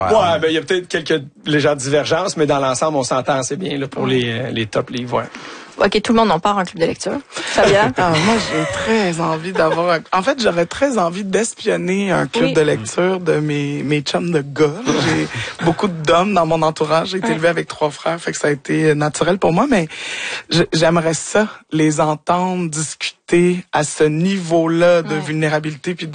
Ouais, ben il y a peut-être quelques légères divergences, mais dans l'ensemble, on s'entend assez bien là, pour les top livres. Ouais. OK, tout le monde en part en club de lecture. Fabien? Moi, j'ai très envie d'avoir En fait, j'aurais très envie d'espionner un club de lecture de mes chums de gars. J'ai beaucoup d'hommes dans mon entourage. J'ai été élevé avec 3 frères, fait que ça a été naturel pour moi, mais j'aimerais ça, les entendre discuter à ce niveau-là de vulnérabilité puis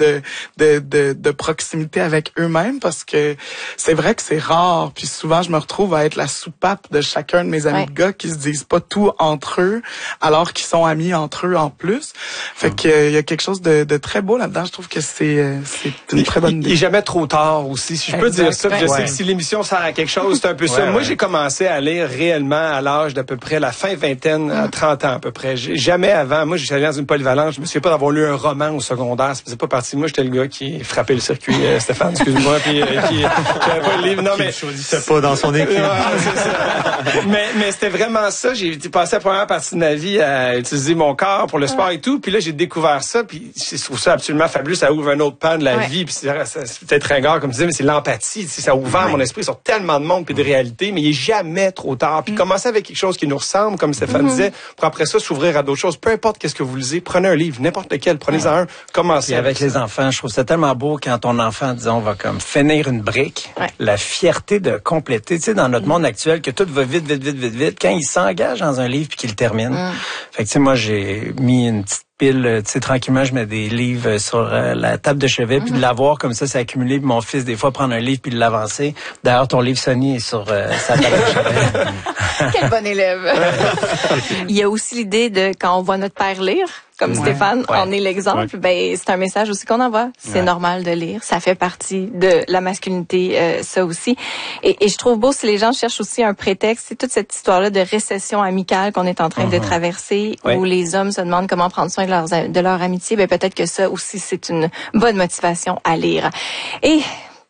de proximité avec eux-mêmes, parce que c'est vrai que c'est rare, puis souvent je me retrouve à être la soupape de chacun de mes amis de gars qui se disent pas tout entre eux alors qu'ils sont amis entre eux en plus. Fait que il y a quelque chose de très beau là-dedans. Je trouve que c'est une très bonne idée. Il est jamais trop tard aussi, si je peux dire ça. Je sais que si l'émission sert à quelque chose, c'est un peu ça. Moi, j'ai commencé à lire réellement à l'âge d'à peu près la fin vingtaine, à 30 ans à peu près. Jamais avant. Moi, j'étais allé dans une polyvalente. Je me souviens pas d'avoir lu un roman au secondaire. Ça faisait pas partie de moi. J'étais le gars qui frappait le circuit, Stéphane, excuse-moi, puis qui j'avais pas le livre. Non, mais choisissait pas dans son équipe. C'est ça. mais c'était vraiment ça. J'ai passé la première partie de ma vie à utiliser mon corps pour le sport et tout. Puis là, j'ai découvert ça. Puis je trouve ça absolument fabuleux. Ça ouvre un autre pan de la vie. Puis c'est peut-être ringard, comme tu disais, mais c'est l'empathie. Ça a ouvert mon esprit sur tellement de monde puis de réalités. Mais il est jamais trop tard. Puis commencer avec quelque chose qui nous ressemble, comme Stéphane disait, pour après ça s'ouvrir à d'autres choses. Peu importe qu'est-ce que vous lisez, prenez un livre, n'importe lequel, prenez-en un, commencez. Et avec les enfants, je trouve ça tellement beau quand ton enfant, disons, va comme finir une brique, la fierté de compléter, tu sais, dans notre monde actuel, que tout va vite, quand il s'engage dans un livre puis qu'il le termine. Fait que tu sais, moi, j'ai mis une petite pile, tu sais, tranquillement, je mets des livres sur la table de chevet, puis de l'avoir comme ça, c'est accumulé, puis mon fils, des fois, prendre un livre puis de l'avancer. D'ailleurs, ton livre, Sonny, est sur sa table de chevet. Quel bon élève! Il y a aussi l'idée de, quand on voit notre père lire, comme Stéphane en est l'exemple, ben c'est un message aussi qu'on envoie. C'est normal de lire, ça fait partie de la masculinité, ça aussi. Et je trouve beau si les gens cherchent aussi un prétexte, c'est toute cette histoire-là de récession amicale qu'on est en train de traverser, où les hommes se demandent comment prendre soin de leur amitié. Ben peut-être que ça aussi c'est une bonne motivation à lire. Et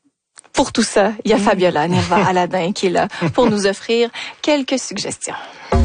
pour tout ça, il y a Fabiola Nerva Aladin qui est là pour nous offrir quelques suggestions.